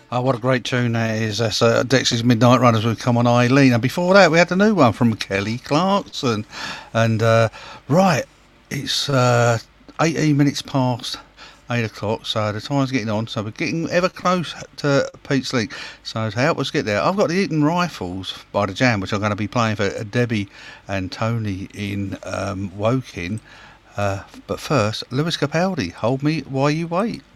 Oh, what a great tune that is. That's Dexys Midnight Runners with Come On Eileen. And before that, we had the new one from Kelly Clarkson. And, right, it's 18 minutes past 8 o'clock, so the time's getting on. So we're getting ever close to Pete's League. So to help us get there, I've got the Eton Rifles by the Jam, which I'm going to be playing for Debbie and Tony in Woking. But first, Lewis Capaldi, Hold Me While You Wait.